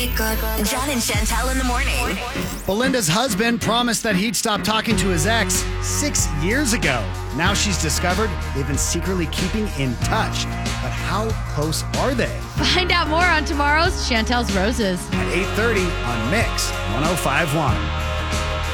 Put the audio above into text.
John and Chantel in the morning. Belinda's husband promised that he'd stop talking to his ex 6 years ago. Now she's discovered they've been secretly keeping in touch. But how close are they? Find out more on tomorrow's Chantel's Roses. At 8:30 on Mix 105.1.